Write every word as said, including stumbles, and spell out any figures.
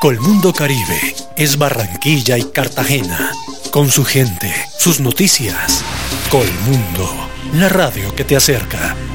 Colmundo Caribe es Barranquilla y Cartagena, con su gente, sus noticias. Colmundo, la radio que te acerca.